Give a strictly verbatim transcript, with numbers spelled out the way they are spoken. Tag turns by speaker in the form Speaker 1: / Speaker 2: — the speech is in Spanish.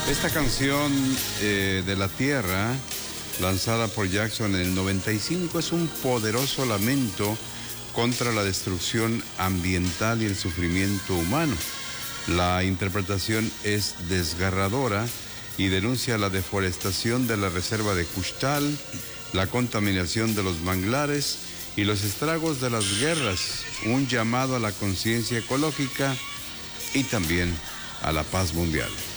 Speaker 1: Esta canción eh, de la tierra, lanzada por Jackson en el noventa y cinco, es un poderoso lamento contra la destrucción ambiental y el sufrimiento humano. La interpretación es desgarradora y denuncia la deforestación de la reserva de Kushtal, la contaminación de los manglares y los estragos de las guerras, un llamado a la conciencia ecológica y también a la paz mundial.